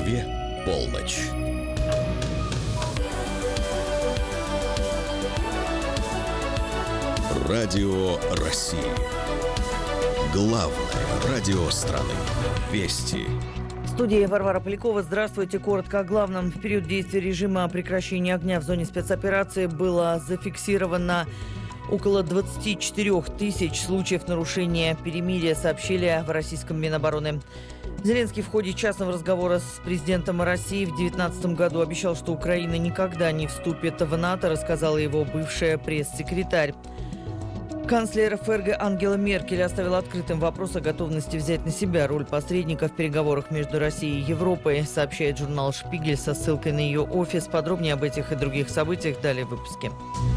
Москве полночь. Радио России. Главное радио страны. Вести. В студии Варвара Полякова. Здравствуйте. Коротко о главном. В период действия режима прекращения огня в зоне спецоперации было зафиксировано около 24 тысяч случаев нарушения перемирия, сообщили в российском Минобороны. Зеленский в ходе частного разговора с президентом России в 2019 году обещал, что Украина никогда не вступит в НАТО, рассказала его бывшая пресс-секретарь. Канцлер ФРГ Ангела Меркель оставила открытым вопрос о готовности взять на себя роль посредника в переговорах между Россией и Европой, сообщает журнал «Шпигель» со ссылкой на ее офис. Подробнее об этих и других событиях далее в выпуске.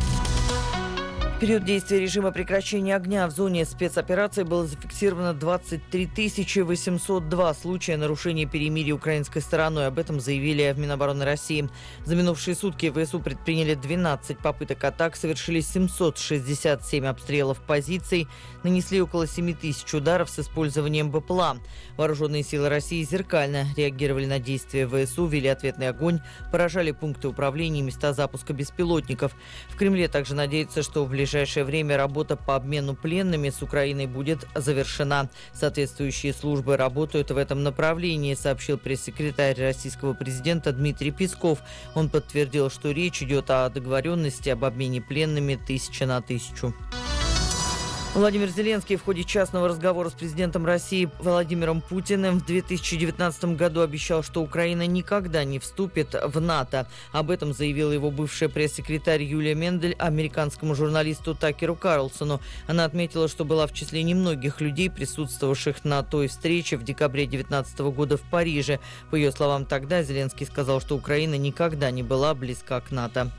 В период действия режима прекращения огня в зоне спецоперации было зафиксировано 23 802 случая нарушения перемирия украинской стороной. Об этом заявили в Минобороны России. За минувшие сутки ВСУ предприняли 12 попыток атак, совершили 767 обстрелов позиций, нанесли около 7 тысяч ударов с использованием БПЛА. Вооруженные силы России зеркально реагировали на действия ВСУ, вели ответный огонь, поражали пункты управления и места запуска беспилотников. В Кремле также надеются, что в ближайшее время работа по обмену пленными с Украиной будет завершена. Соответствующие службы работают в этом направлении, сообщил пресс-секретарь российского президента Дмитрий Песков. Он подтвердил, что речь идет о договоренности об обмене пленными 1000 на 1000. Владимир Зеленский в ходе частного разговора с президентом России Владимиром Путиным в 2019 году обещал, что Украина никогда не вступит в НАТО. Об этом заявила его бывшая пресс-секретарь Юлия Мендель американскому журналисту Такеру Карлсону. Она отметила, что была в числе немногих людей, присутствовавших на той встрече в декабре 2019 года в Париже. По ее словам, тогда Зеленский сказал, что Украина никогда не была близка к НАТО.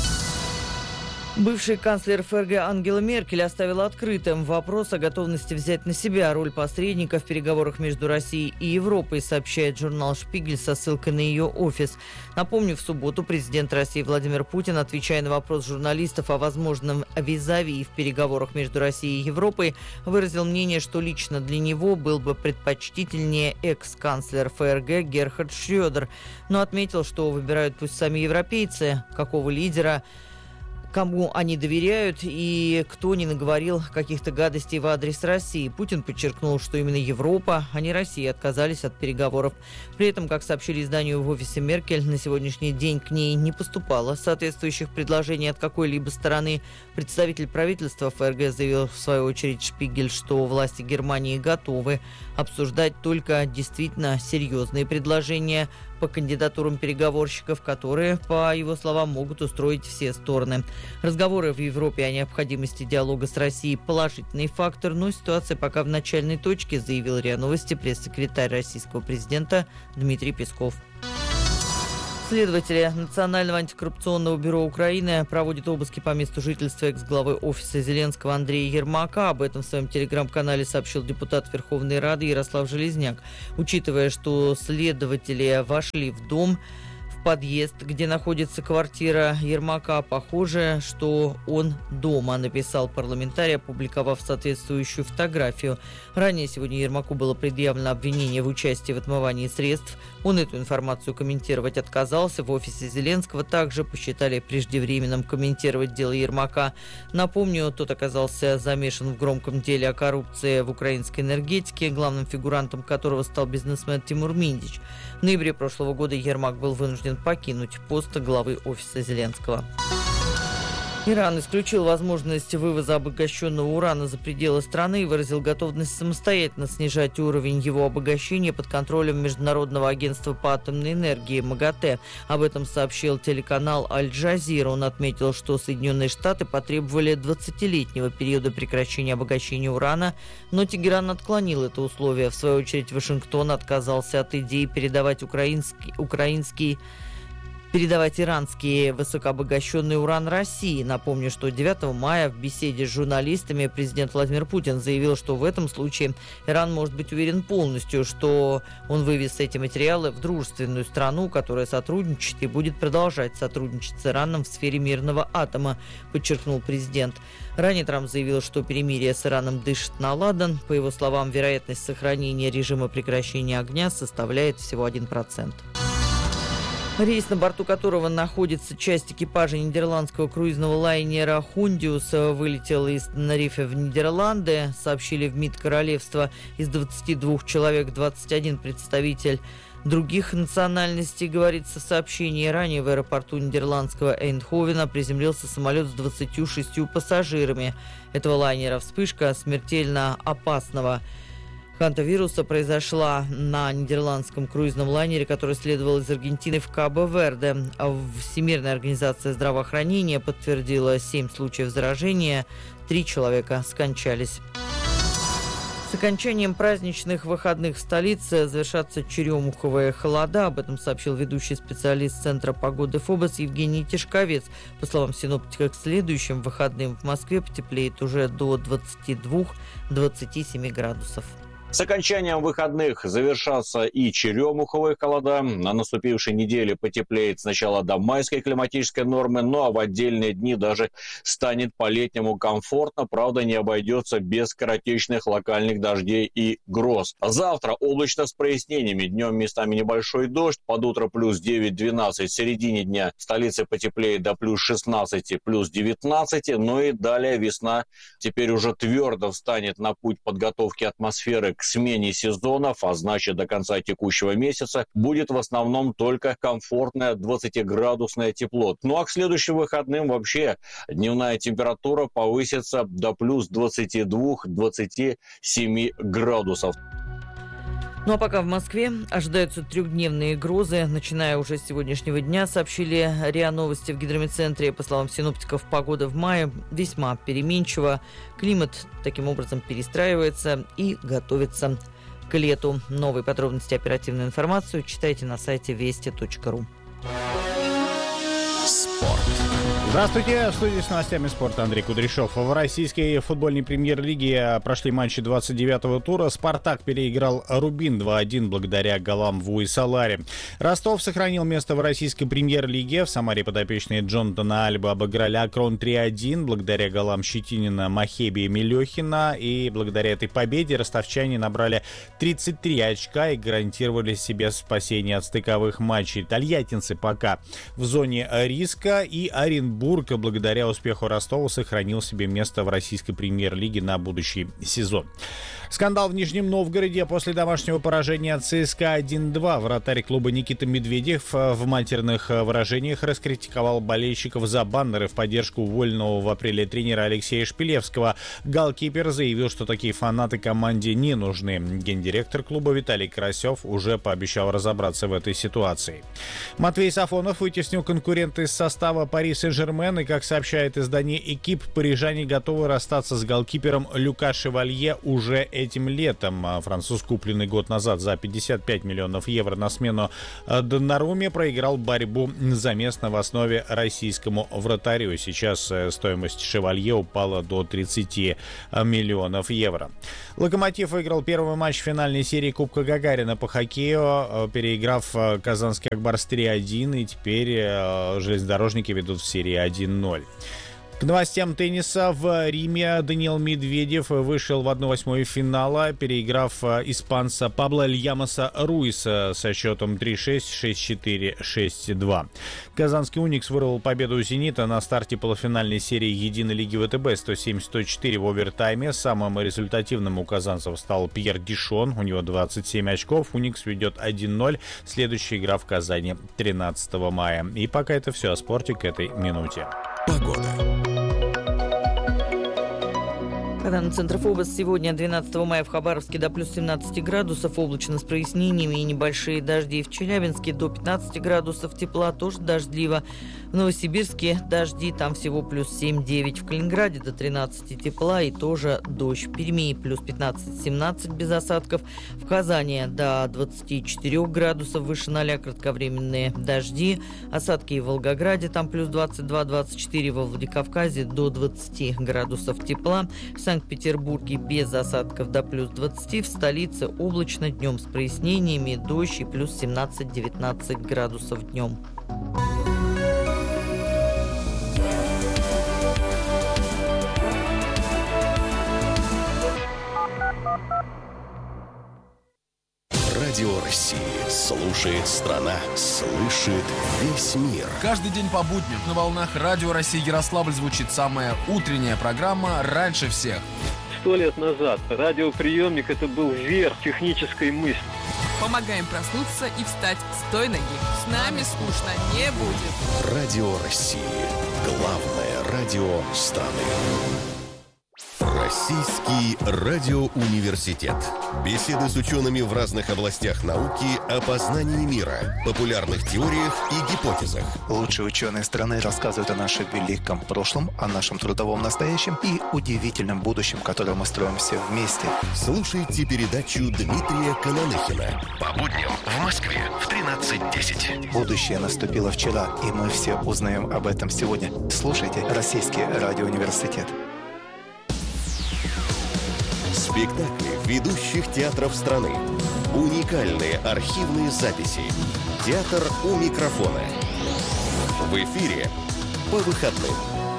Бывший канцлер ФРГ Ангела Меркель оставила открытым вопрос о готовности взять на себя роль посредника в переговорах между Россией и Европой, сообщает журнал «Шпигель» со ссылкой на ее офис. Напомню, в субботу президент России Владимир Путин, отвечая на вопрос журналистов о возможном визави в переговорах между Россией и Европой, выразил мнение, что лично для него был бы предпочтительнее экс-канцлер ФРГ Герхард Шрёдер, но отметил, что выбирают пусть сами европейцы, какого лидера, кому они доверяют и кто не наговорил каких-то гадостей в адрес России. Путин подчеркнул, что именно Европа, а не Россия, отказались от переговоров. При этом, как сообщили изданию в офисе Меркель, на сегодняшний день к ней не поступало соответствующих предложений от какой-либо стороны. Представитель правительства ФРГ заявил в свою очередь Шпигель, что власти Германии готовы обсуждать только действительно серьезные предложения по кандидатурам переговорщиков, которые, по его словам, могут устроить все стороны. Разговоры в Европе о необходимости диалога с Россией – положительный фактор, но ситуация пока в начальной точке, заявил РИА Новости пресс-секретарь российского президента Дмитрий Песков. Следователи Национального антикоррупционного бюро Украины проводят обыски по месту жительства экс-главы офиса Зеленского Андрея Ермака. Об этом в своем телеграм-канале сообщил депутат Верховной Рады Ярослав Железняк. Учитывая, что следователи вошли в дом, в подъезд, где находится квартира Ермака, похоже, что он дома, написал парламентарий, опубликовав соответствующую фотографию. Ранее сегодня Ермаку было предъявлено обвинение в участии в отмывании средств. Он эту информацию комментировать отказался. В офисе Зеленского также посчитали преждевременным комментировать дело Ермака. Напомню, тот оказался замешан в громком деле о коррупции в украинской энергетике, главным фигурантом которого стал бизнесмен Тимур Миндич. В ноябре прошлого года Ермак был вынужден покинуть пост главы офиса Зеленского. Иран исключил возможность вывоза обогащенного урана за пределы страны и выразил готовность самостоятельно снижать уровень его обогащения под контролем Международного агентства по атомной энергии МАГАТЭ. Об этом сообщил телеканал Аль-Джазира. Он отметил, что Соединенные Штаты потребовали 20-летнего периода прекращения обогащения урана, но Тегеран отклонил это условие. В свою очередь, Вашингтон отказался от идеи передавать украинский передавать иранский высокообогащенный уран России. Напомню, что 9 мая в беседе с журналистами президент Владимир Путин заявил, что в этом случае Иран может быть уверен полностью, что он вывез эти материалы в дружественную страну, которая сотрудничает и будет продолжать сотрудничать с Ираном в сфере мирного атома, подчеркнул президент. Ранее Трамп заявил, что перемирие с Ираном дышит на ладан. По его словам, вероятность сохранения режима прекращения огня составляет всего 1%. Рейс, на борту которого находится часть экипажа нидерландского круизного лайнера «Хундиус», вылетел из Тенерифе в Нидерланды, сообщили в МИД королевства. Из 22 человек 21 представитель других национальностей, говорится в сообщении. Ранее в аэропорту нидерландского Эйндховена приземлился самолет с 26 пассажирами этого лайнера. Вспышка смертельно опасного хантавируса произошла на нидерландском круизном лайнере, который следовал из Аргентины в Кабо-Верде. Всемирная организация здравоохранения подтвердила 7 случаев заражения, 3 человека скончались. С окончанием праздничных выходных в столице завершатся черемуховые холода. Об этом сообщил ведущий специалист Центра погоды ФОБОС Евгений Тишковец. По словам синоптика, к следующим выходным в Москве потеплеет уже до 22-27 градусов. С окончанием выходных завершатся и черемуховые холода. На наступившей неделе потеплеет сначала до майской климатической нормы, ну а в отдельные дни даже станет по-летнему комфортно. Правда, не обойдется без скоротечных локальных дождей и гроз. Завтра облачно с прояснениями. Днем местами небольшой дождь. Под утро плюс 9-12. В середине дня в столице потеплеет до плюс 16, плюс 19. Ну и далее весна теперь уже твердо встанет на путь подготовки атмосферы к смене сезонов, а значит до конца текущего месяца будет в основном только комфортное 20-градусное тепло. Ну а к следующим выходным вообще дневная температура повысится до плюс 22-27 градусов. Ну а пока в Москве ожидаются трехдневные грозы, начиная уже с сегодняшнего дня, сообщили РИА Новости в гидрометцентре. По словам синоптиков, погода в мае весьма переменчива. Климат таким образом перестраивается и готовится к лету. Новые подробности, оперативную информацию читайте на сайте вести.ру. Спорт. Здравствуйте, в студии с новостями спорта Андрей Кудряшов. В российской футбольной премьер-лиге прошли матчи 29-го тура. «Спартак» переиграл «Рубин» 2-1 благодаря голам Ву и Солари. «Ростов» сохранил место в российской премьер-лиге. В Самаре подопечные Джонатана Альба обыграли «Акрон» 3-1 благодаря голам Щетинина, Махеби и Мелехина. И благодаря этой победе ростовчане набрали 33 очка и гарантировали себе спасение от стыковых матчей. Тольяттинцы пока в зоне риска, и Оренбург благодаря успеху Ростова сохранил себе место в российской премьер-лиге на будущий сезон. Скандал в Нижнем Новгороде после домашнего поражения от ЦСКА 1-2. Вратарь клуба Никита Медведев в матерных выражениях раскритиковал болельщиков за баннеры в поддержку уволенного в апреле тренера Алексея Шпилевского. Голкипер заявил, что такие фанаты команде не нужны. Гендиректор клуба Виталий Карасев уже пообещал разобраться в этой ситуации. Матвей Сафонов вытеснил конкурента из состава Пари Сен-Жермен, и, как сообщает издание «Экип», парижане готовы расстаться с голкипером Люка Шевалье уже этим летом. Француз, купленный год назад за 55 миллионов евро на смену Доннаруме, проиграл борьбу за место в основе российскому вратарю. Сейчас стоимость Шевалье упала до 30 миллионов евро. «Локомотив» выиграл первый матч финальной серии Кубка Гагарина по хоккею, переиграв казанский «Акбарс» 3-1, и теперь железнодорожники ведут в серии 1-0. К новостям тенниса. В Риме Даниил Медведев вышел в 1/8 финала, переиграв испанца Пабло Льямоса Руиса со счетом 3-6, 6-4, 6-2. Казанский «Уникс» вырвал победу у «Зенита» на старте полуфинальной серии единой лиги ВТБ 107-104 в овертайме. Самым результативным у казанцев стал Пьер Дишон, у него 27 очков. «Уникс» ведет 1-0. Следующая игра в Казани 13 мая. И пока это все о спорте к этой минуте. Погода. По данным Центра ФОБОС, сегодня, 12 мая, в Хабаровске до плюс 17 градусов, облачно с прояснениями и небольшие дожди. В Челябинске до 15 градусов тепла, тоже дождливо. В Новосибирске дожди, там всего плюс 7-9. В Калининграде до 13 тепла и тоже дождь. В Перми плюс 15-17 без осадков. В Казани до 24 градусов, выше 0, кратковременные дожди. Осадки в Волгограде, там плюс 22-24. Во Владикавказе до 20 градусов тепла. В Санкт-Петербурге без осадков до плюс 20. В столице облачно, днем с прояснениями, дождь и плюс 17-19 градусов днем. Радио России. Слушает страна. Слышит весь мир. Каждый день по будням на волнах Радио России Ярославль звучит самая утренняя программа «Раньше всех». 100 лет назад радиоприемник – это был верх технической мысли. Помогаем проснуться и встать с той ноги. С нами скучно не будет. Радио России. Главное радио страны. Российский радиоуниверситет. Беседы с учеными в разных областях науки о познании мира, популярных теориях и гипотезах. Лучшие ученые страны рассказывают о нашем великом прошлом, о нашем трудовом настоящем и удивительном будущем, которое мы строим все вместе. Слушайте передачу Дмитрия Кананыхина по будням в Москве в 13:10. Будущее наступило вчера, и мы все узнаем об этом сегодня. Слушайте Российский радиоуниверситет. Спектакли ведущих театров страны. Уникальные архивные записи. Театр у микрофона. В эфире по выходным.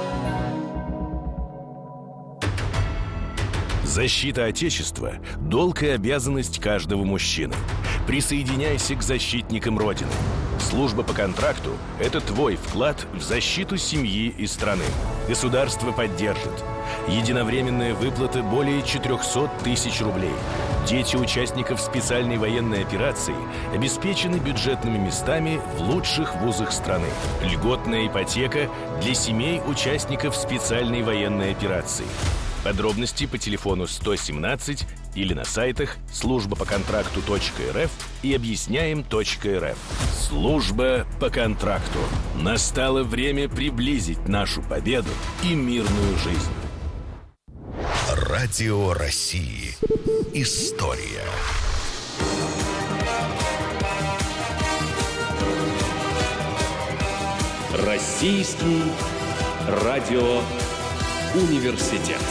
Защита Отечества – долг и обязанность каждого мужчины. Присоединяйся к защитникам Родины. Служба по контракту – это твой вклад в защиту семьи и страны. Государство поддержит. Единовременная выплата более 400 тысяч рублей. Дети участников специальной военной операции обеспечены бюджетными местами в лучших вузах страны. Льготная ипотека для семей участников специальной военной операции. Подробности по телефону 117 или на сайтах службапоконтракту.рф и объясняем.рф. Служба по контракту. Настало время приблизить нашу победу и мирную жизнь. Радио России. История. Российский радиоуниверситет.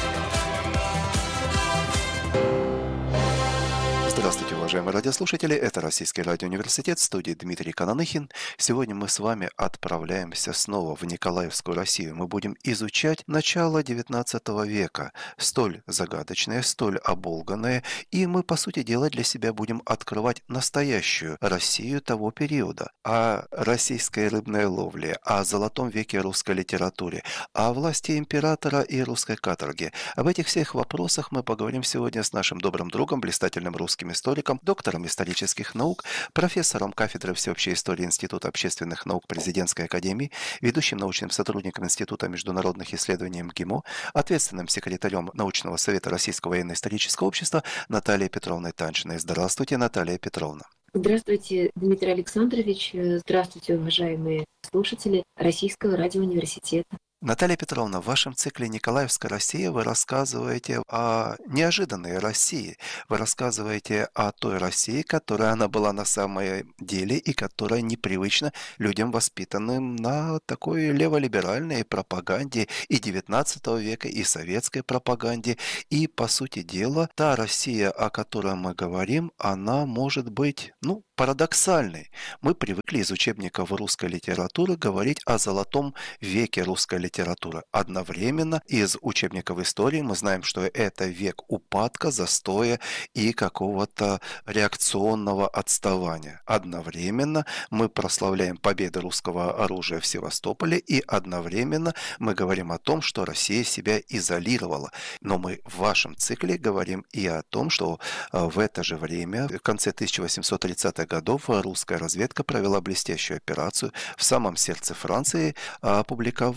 Здравствуйте, уважаемые радиослушатели. Это Российский радиоуниверситет, в студии Дмитрий Кананыхин. Сегодня мы с вами отправляемся снова в Николаевскую Россию. Мы будем изучать начало XIX века, столь загадочное, столь оболганное, и мы, по сути дела, для себя будем открывать настоящую Россию того периода. О российской рыбной ловле, о золотом веке русской литературе, о власти императора и русской каторги. Об этих всех вопросах мы поговорим сегодня с нашим добрым другом, блистательным русским историком, доктором исторических наук, профессором кафедры всеобщей истории Института общественных наук Президентской академии, ведущим научным сотрудником Института международных исследований МГИМО, ответственным секретарем научного совета Российского военно-исторического общества Натальей Петровной Танчиной. Здравствуйте, Наталья Петровна. Здравствуйте, Дмитрий Александрович. Здравствуйте, уважаемые слушатели Российского радиоуниверситета. Наталья Петровна, в вашем цикле «Николаевская Россия» вы рассказываете о неожиданной России. Вы рассказываете о той России, которая она была на самом деле и которая непривычна людям, воспитанным на такой леволиберальной пропаганде и XIX века, и советской пропаганде. И, по сути дела, та Россия, о которой мы говорим, она может быть, парадоксальной. Мы привыкли из учебников русской литературы говорить о золотом веке русской литературы. Одновременно из учебников истории мы знаем, что это век упадка, застоя и какого-то реакционного отставания. Одновременно мы прославляем победы русского оружия в Севастополе, и одновременно мы говорим о том, что Россия себя изолировала. Но мы в вашем цикле говорим и о том, что в это же время, в конце 1830-х годов, русская разведка провела блестящую операцию в самом сердце Франции, опубликовав 12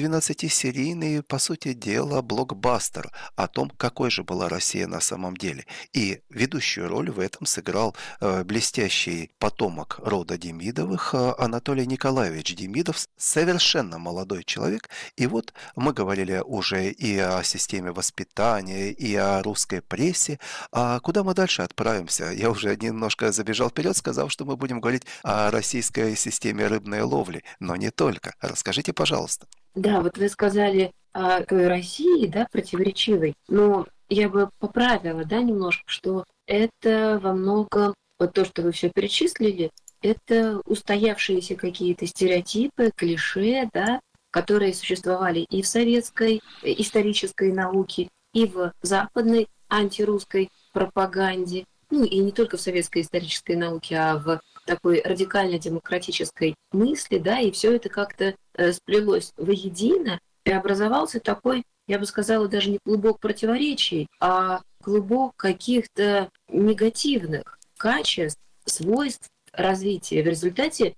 12-серийный, по сути дела, блокбастер о том, какой же была Россия на самом деле. И ведущую роль в этом сыграл блестящий потомок рода Демидовых Анатолий Николаевич Демидов, совершенно молодой человек. И вот мы говорили уже и о системе воспитания, и о русской прессе. А куда мы дальше отправимся? Я уже немножко забежал вперед, сказав, что мы будем говорить о российской системе рыбной ловли, но не только. Расскажите, пожалуйста. Да, вот вы сказали о той России, да, противоречивой, но я бы поправила, да, немножко, что это во многом, вот то, что вы все перечислили, это устоявшиеся какие-то стереотипы, клише, да, которые существовали и в советской исторической науке, и в западной антирусской пропаганде, ну и не только в советской исторической науке, а в такой радикально-демократической мысли, да, и все это как-то сплелось воедино, и образовался такой, я бы сказала, даже не клубок противоречий, а клубок каких-то негативных качеств, свойств развития. В результате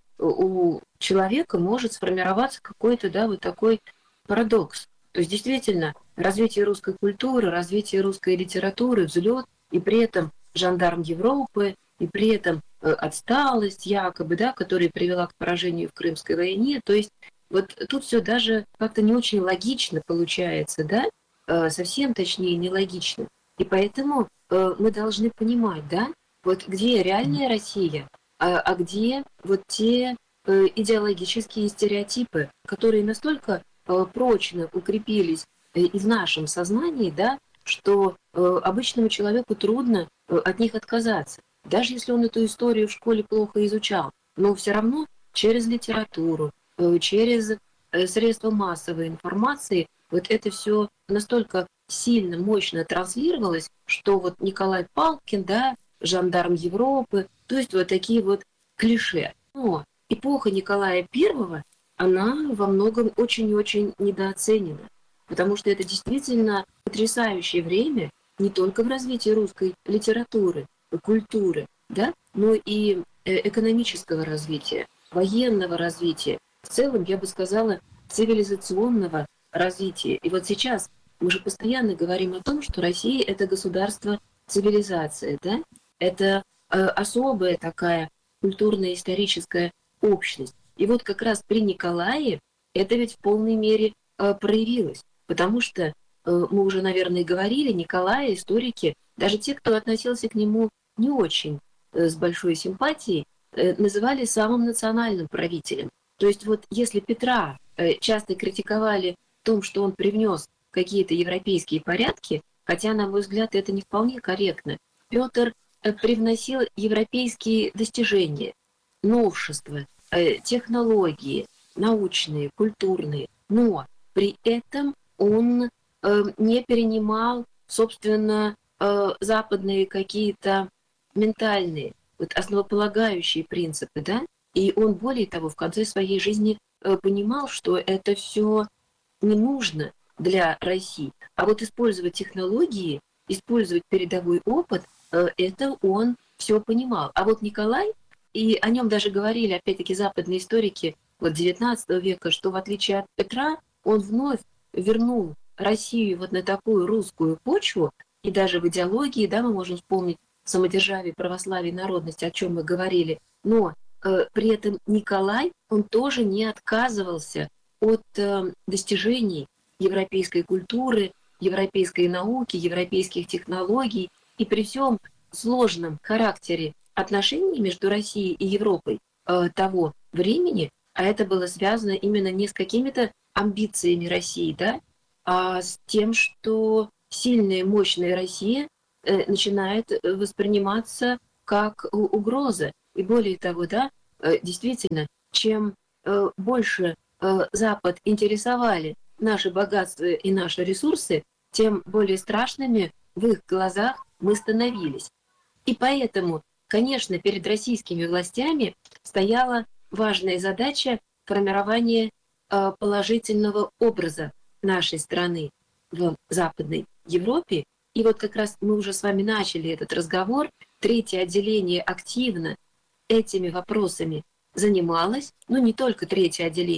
у человека может сформироваться какой-то, да, вот такой парадокс. То есть действительно развитие русской культуры, развитие русской литературы, взлет, и при этом жандарм Европы, и при этом отсталость якобы, да, которая привела к поражению в Крымской войне. То есть вот тут все даже как-то не очень логично получается, да, совсем точнее нелогично. И поэтому мы должны понимать, да, вот где реальная Россия, а где вот те идеологические стереотипы, которые настолько прочно укрепились и в нашем сознании, да, что обычному человеку трудно от них отказаться. Даже если он эту историю в школе плохо изучал, но все равно через литературу, через средства массовой информации вот это все настолько сильно, мощно транслировалось, что вот Николай Палкин, да, жандарм Европы, то есть вот такие вот клише. Но эпоха Николая I, она во многом очень и очень недооценена, потому что это действительно потрясающее время не только в развитии русской литературы, культуры, да, но и экономического развития, военного развития, в целом, я бы сказала, цивилизационного развития. И вот сейчас мы же постоянно говорим о том, что Россия — это государство-цивилизация, да, это особая такая культурно-историческая общность. И вот как раз при Николае это ведь в полной мере проявилось, потому что мы уже, наверное, говорили, Николая историки, даже те, кто относился к нему не очень с большой симпатией, называли самым национальным правителем. То есть вот если Петра часто критиковали в том, что он привнес какие-то европейские порядки, хотя, на мой взгляд, это не вполне корректно, Петр привносил европейские достижения, новшества, технологии, научные, культурные, но при этом он не перенимал, собственно, западные какие-то ментальные, вот основополагающие принципы, да, и он, более того, в конце своей жизни понимал, что это все не нужно для России, а вот использовать технологии, использовать передовой опыт, это он все понимал. А вот Николай, и о нем даже говорили, опять-таки, западные историки вот XIX века, что в отличие от Петра, он вновь вернул Россию вот на такую русскую почву, и даже в идеологии, да, мы можем вспомнить самодержавие, православие, народность, о чем мы говорили, но при этом Николай, он тоже не отказывался от достижений европейской культуры, европейской науки, европейских технологий, и при всем сложном характере отношений между Россией и Европой того времени, а это было связано именно не с какими-то амбициями России, да, а с тем, что сильная, мощная Россия начинает восприниматься как угроза. И более того, да, действительно, чем больше Запад интересовали наши богатства и наши ресурсы, тем более страшными в их глазах мы становились. И поэтому, конечно, перед российскими властями стояла важная задача формирования положительного образа нашей страны в Западной Европе. И вот как раз мы уже с вами начали этот разговор. Третье отделение активно этими вопросами занималось, но не только третье отделение.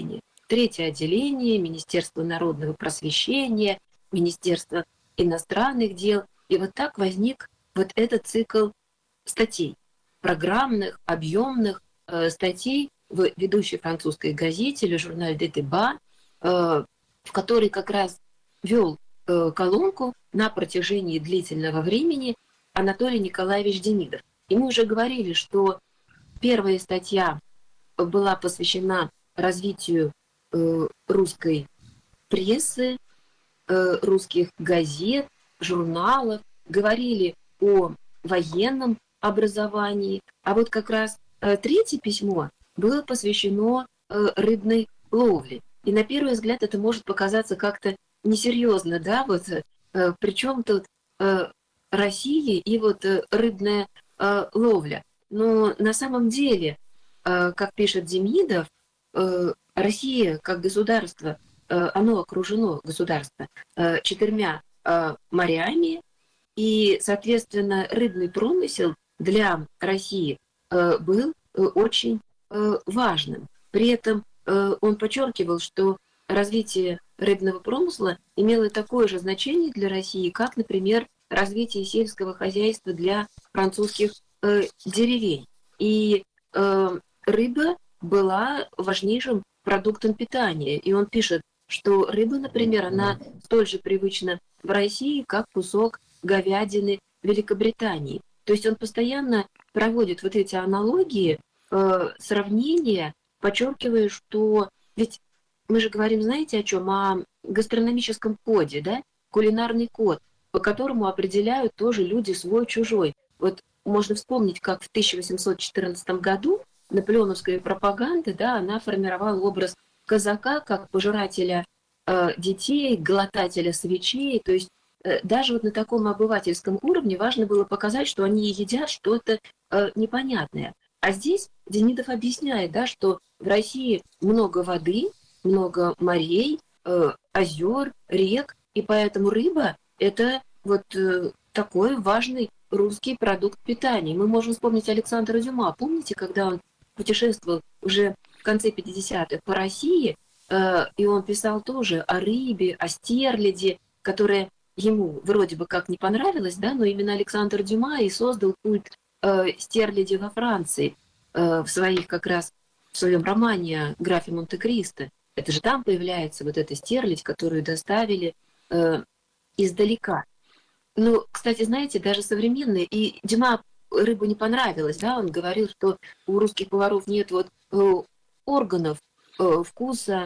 третье отделение, Министерство народного просвещения, Министерство иностранных дел. И вот так возник вот этот цикл статей, программных, объемных статей в ведущей французской газете «Le Journal des Débats», в которой как раз вел колонку на протяжении длительного времени Анатолий Николаевич Демидов. И мы уже говорили, что первая статья была посвящена развитию русской прессы, русских газет, журналов, говорили о военном образовании. А вот как раз третье письмо было посвящено рыбной ловле. И на первый взгляд это может показаться как-то несерьезно, да, вот причем тут Россия и вот рыбная ловля. Но на самом деле, как пишет Демидов, Россия как государство, оно окружено, государство, 4 морями, и, соответственно, рыбный промысел для России был очень важным. При этом он подчеркивал, что развитие рыбного промысла имело такое же значение для России, как, например, развитие сельского хозяйства для французских деревень. И рыба была важнейшим продуктом питания. И он пишет, что рыба, например, она столь же привычна в России, как кусок говядины в Великобритании. То есть он постоянно проводит вот эти аналогии, сравнения, подчеркивая, что ведь мы же говорим, знаете, о чем? О гастрономическом коде, да? Кулинарный код, по которому определяют тоже люди свой-чужой. Вот можно вспомнить, как в 1814 году наполеоновская пропаганда, да, она формировала образ казака как пожирателя детей, глотателя свечей. То есть даже вот на таком обывательском уровне важно было показать, что они едят что-то непонятное. А здесь Демидов объясняет, да, что в России много воды, много морей, озер, рек, и поэтому рыба – это вот такой важный русский продукт питания. Мы можем вспомнить Александра Дюма. Помните, когда он путешествовал уже в конце 50-х по России, и он писал тоже о рыбе, о стерляди, которая ему вроде бы как не понравилась, да, но именно Александр Дюма и создал культ стерляди во Франции в своих как раз в своем романе о графе Монте-Кристо. Это же там появляется вот эта стерлядь, которую доставили издалека. Ну, кстати, знаете, даже современные, и Дюма рыбу не понравилось, да, он говорил, что у русских поваров нет вот органов вкуса,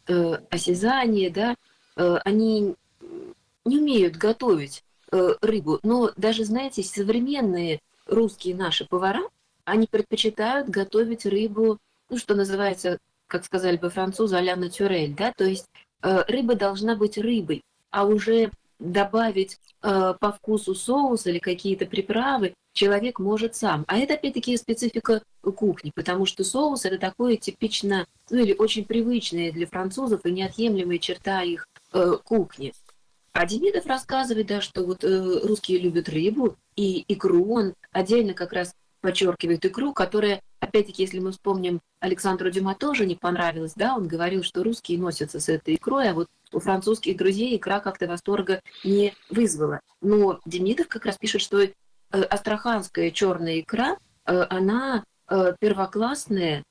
осязания, да, они не умеют готовить рыбу. Но даже, знаете, современные русские наши повара, они предпочитают готовить рыбу, ну, что называется, как сказали бы французы, а-ля натюрель, да, то есть рыба должна быть рыбой, а уже добавить по вкусу соус или какие-то приправы человек может сам. А это, опять-таки, специфика кухни, потому что соус – это такое типично, ну или очень привычное для французов и неотъемлемая черта их кухни. А Демидов рассказывает, да, что вот русские любят рыбу и икру. Он отдельно как раз подчеркивает икру, которая, опять-таки, если мы вспомним, Александру Дюма тоже не понравилось, да, он говорил, что русские носятся с этой икрой, а вот у французских друзей икра как-то восторга не вызвала. Но Демидов как раз пишет, что астраханская черная икра, она первоклассная,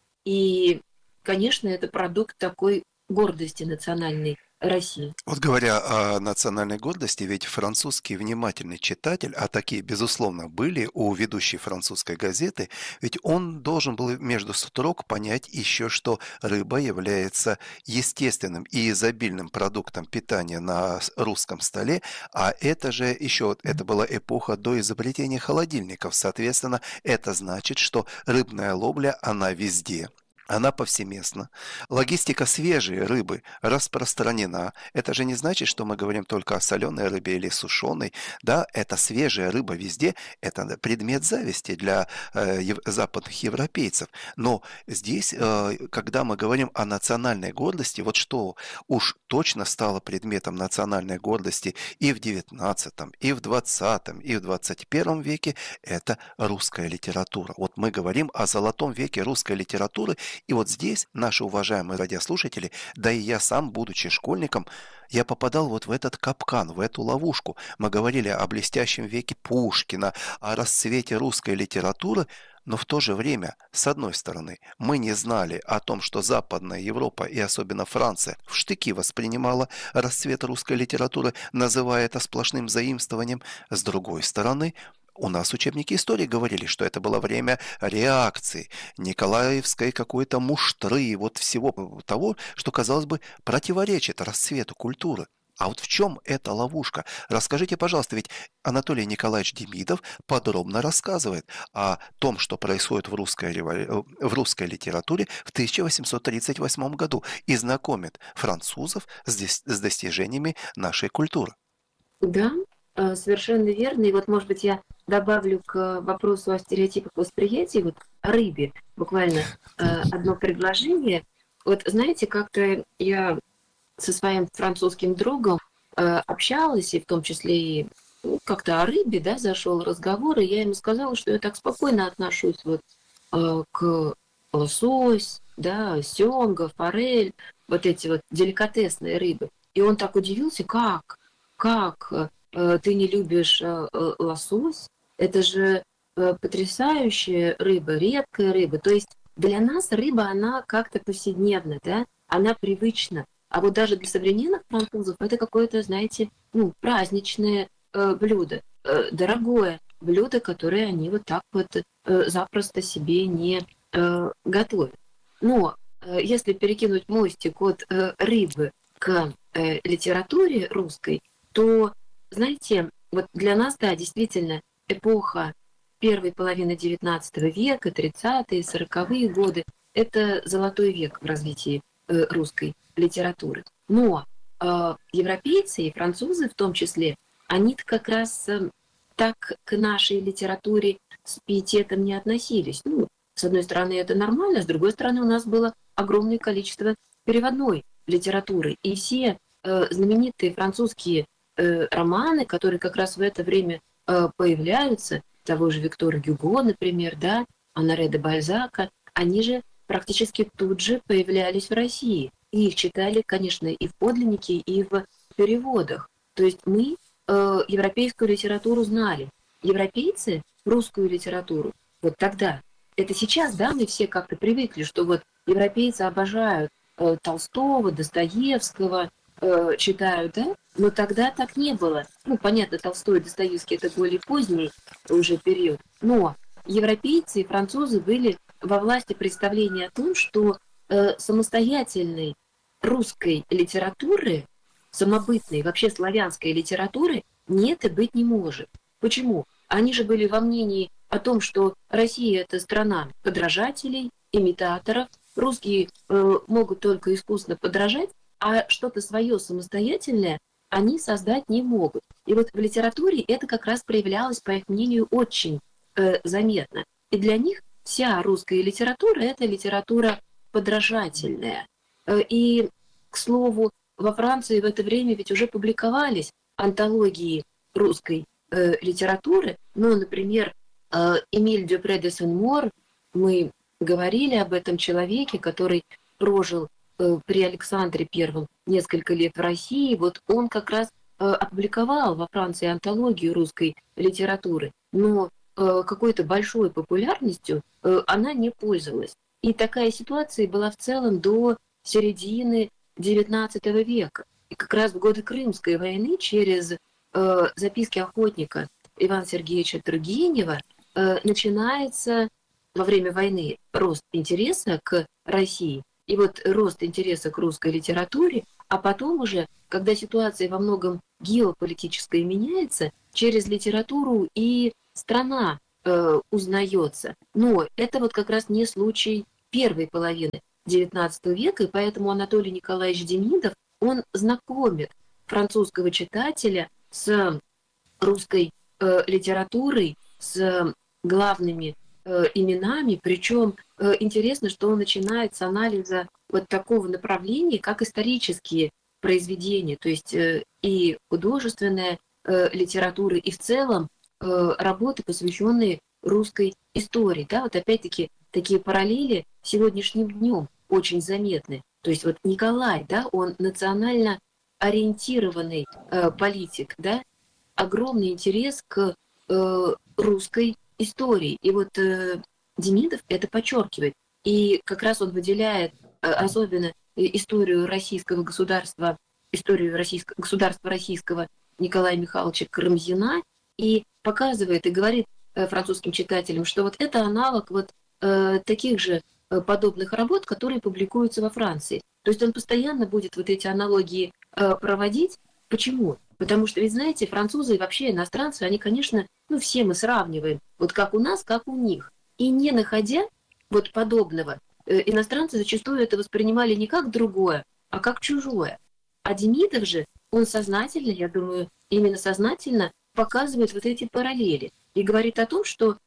и, конечно, это продукт такой гордости национальной России. Вот говоря о национальной гордости, ведь французский внимательный читатель, а такие, безусловно, были у ведущей французской газеты, ведь он должен был между строк понять еще, что рыба является естественным и изобильным продуктом питания на русском столе, а это же еще, это была эпоха до изобретения холодильников, соответственно, это значит, что рыбная ловля, она везде. Она повсеместна. Логистика свежей рыбы распространена. Это же не значит, что мы говорим только о соленой рыбе или сушеной. Да, это свежая рыба везде. Это предмет зависти для западных европейцев. Но здесь, когда мы говорим о национальной гордости, вот что уж точно стало предметом национальной гордости и в XIX, и в XX, и в XXI веке, это русская литература. Вот мы говорим о золотом веке русской литературы, И вот здесь наши уважаемые радиослушатели, да и я сам, будучи школьником, я попадал вот в этот капкан, в эту ловушку. Мы говорили о блестящем веке Пушкина, о расцвете русской литературы, но в то же время, с одной стороны, мы не знали о том, что Западная Европа и особенно Франция в штыки воспринимала расцвет русской литературы, называя это сплошным заимствованием. С другой стороны, у нас учебники истории говорили, что это было время реакции, николаевской какой-то муштры, вот всего того, что, казалось бы, противоречит расцвету культуры. А вот в чем эта ловушка? Расскажите, пожалуйста, ведь Анатолий Николаевич Демидов подробно рассказывает о том, что происходит в русской литературе в 1838 году и знакомит французов с достижениями нашей культуры. Да, совершенно верно. И вот, может быть, я добавлю к вопросу о стереотипах восприятия, вот о рыбе, буквально одно предложение. Вот знаете, как-то я со своим французским другом общалась, и в том числе и как-то о рыбе, да, зашел разговор, и я ему сказала, что я так спокойно отношусь вот к лосось, да, сёмга, форель, вот эти вот деликатесные рыбы. И он так удивился, как ты не любишь лосось? Это же потрясающая рыба, редкая рыба. То есть для нас рыба, она как-то повседневна, да, она привычна. А вот даже для современных французов это какое-то, знаете, праздничное блюдо, дорогое блюдо, которое они вот так вот запросто себе не готовят. Но если перекинуть мостик от рыбы к литературе русской, то, знаете, вот для нас, да, действительно, эпоха первой половины XIX века, 30-е, 40-е годы, это золотой век в развитии русской литературы. Но европейцы и французы в том числе, они-то как раз так к нашей литературе с пиететом не относились. С одной стороны, это нормально, с другой стороны, у нас было огромное количество переводной литературы. И все знаменитые французские романы, которые как раз в это время появляются, того же Виктора Гюго, например, да, Оноре де Бальзака, они же практически тут же появлялись в России. И их читали, конечно, и в подлиннике, и в переводах. То есть мы европейскую литературу знали. Европейцы русскую литературу вот тогда. Это сейчас, да, мы все как-то привыкли, что вот европейцы обожают Толстого, Достоевского, читают, да? Но тогда так не было. Понятно, Толстой и Достоевский — это более поздний уже период. Но европейцы и французы были во власти представления о том, что самостоятельной русской литературы, самобытной, вообще славянской литературы нет и быть не может. Почему? Они же были во мнении о том, что Россия — это страна подражателей, имитаторов. Русские могут только искусно подражать, а что-то свое самостоятельное они создать не могут. И вот в литературе это как раз проявлялось, по их мнению, очень заметно. И для них вся русская литература — это литература подражательная. И, к слову, во Франции в это время ведь уже публиковались антологии русской литературы. Например, Эмиль Дюпре де Сен-Мор, мы говорили об этом человеке, который прожил при Александре I несколько лет в России. Вот он как раз опубликовал во Франции антологию русской литературы, но какой-то большой популярностью она не пользовалась. И такая ситуация была в целом до середины XIX века. И как раз в годы Крымской войны через записки охотника Ивана Сергеевича Тургенева начинается во время войны рост интереса к России, и вот рост интереса к русской литературе, а потом уже, когда ситуация во многом геополитическая меняется, через литературу и страна узнается. Но это вот как раз не случай первой половины XIX века, и поэтому Анатолий Николаевич Демидов, он знакомит французского читателя с русской литературой, с главными именами, причем интересно, что он начинает с анализа вот такого направления, как исторические произведения, то есть и художественная литература, и в целом работы, посвященные русской истории. Да, вот опять-таки такие параллели с сегодняшним днем очень заметны. То есть вот Николай, да, он национально ориентированный политик, да, огромный интерес к русской истории. И вот Демидов это подчеркивает. И как раз он выделяет особенно историю российского государства, государства российского Николая Михайловича Карамзина, и показывает и говорит французским читателям, что вот это аналог вот таких же подобных работ, которые публикуются во Франции. То есть он постоянно будет вот эти аналогии проводить. Почему? Потому что, ведь знаете, французы и вообще иностранцы, они, конечно, все мы сравниваем, вот как у нас, как у них. И не находя вот подобного, иностранцы зачастую это воспринимали не как другое, а как чужое. А Демидов же, он сознательно, я думаю, именно сознательно показывает вот эти параллели и говорит о том, что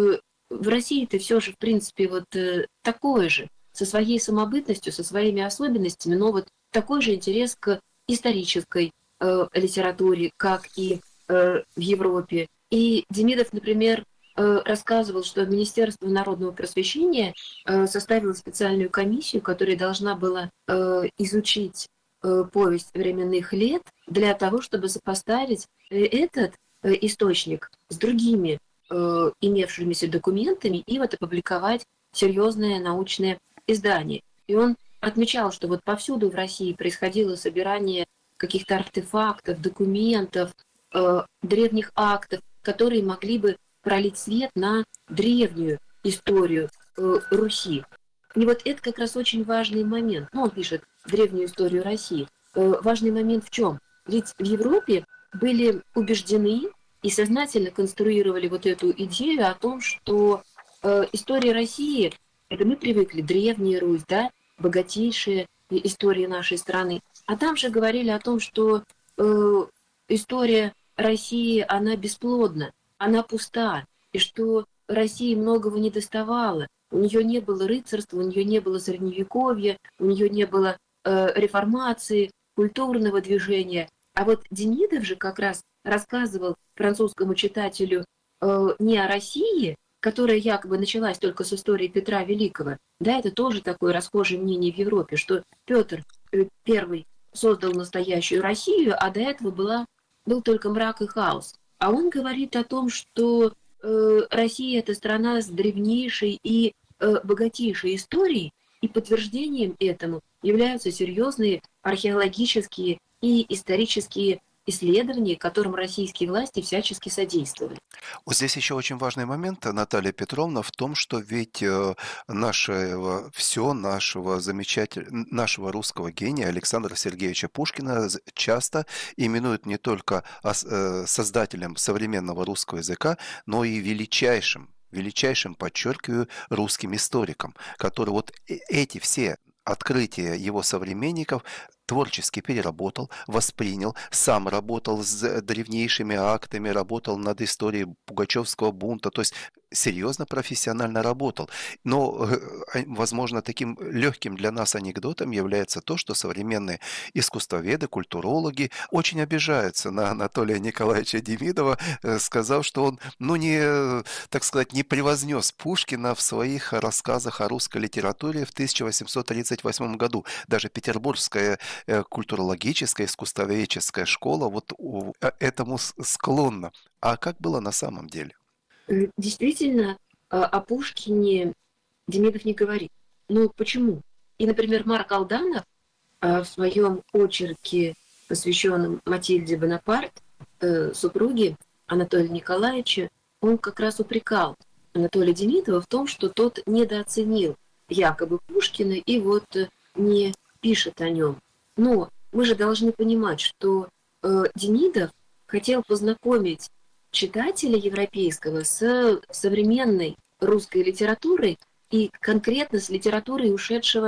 в России-то все же, в принципе, вот такое же, со своей самобытностью, со своими особенностями, но вот такой же интерес к исторической литературе, как и в Европе. И Демидов, например, рассказывал, что Министерство народного просвещения составило специальную комиссию, которая должна была изучить повесть временных лет для того, чтобы сопоставить этот источник с другими имевшимися документами и вот опубликовать серьезное научное издание. И он отмечал, что вот повсюду в России происходило собирание каких-то артефактов, документов, древних актов, которые могли бы пролить свет на древнюю историю Руси. И вот это как раз очень важный момент. Он пишет древнюю историю России. Важный момент в чем? Ведь в Европе были убеждены и сознательно конструировали вот эту идею о том, что история России, это мы привыкли, древняя Русь, да, богатейшая история нашей страны. А там же говорили о том, что история России, она бесплодна, она пуста, и что России многого не доставало. У нее не было рыцарства, у нее не было средневековья, у нее не было реформации, культурного движения. А вот Демидов же как раз рассказывал французскому читателю не о России, которая якобы началась только с истории Петра Великого. Да, это тоже такое расхожее мнение в Европе, что Петр I создал настоящую Россию, а до этого был только мрак и хаос. А он говорит о том, что Россия – это страна с древнейшей и богатейшей историей, и подтверждением этому являются серьезные археологические и исторические исследований, которым российские власти всячески содействовали. Вот здесь еще очень важный момент, Наталья Петровна, в том, что ведь нашего русского гения Александра Сергеевича Пушкина часто именуют не только создателем современного русского языка, но и величайшим, подчеркиваю, русским историком, который вот эти все открытия его современников творчески переработал, воспринял, сам работал с древнейшими актами, работал над историей Пугачевского бунта, то есть серьезно, профессионально работал. Но, возможно, таким легким для нас анекдотом является то, что современные искусствоведы, культурологи очень обижаются на Анатолия Николаевича Демидова, сказав, что он, не превознес Пушкина в своих рассказах о русской литературе в 1838 году. Даже Петербургская культурологическая, искусствоведческая школа вот этому склонна. А как было на самом деле? Действительно, о Пушкине Демидов не говорит. Но почему? И, например, Марк Алданов в своем очерке, посвященном Матильде Бонапарт, супруге Анатолия Николаевича, он как раз упрекал Анатолия Демидова в том, что тот недооценил якобы Пушкина и вот не пишет о нем. Но мы же должны понимать, что Демидов хотел познакомить читателя европейского с современной русской литературой и конкретно с литературой ушедшего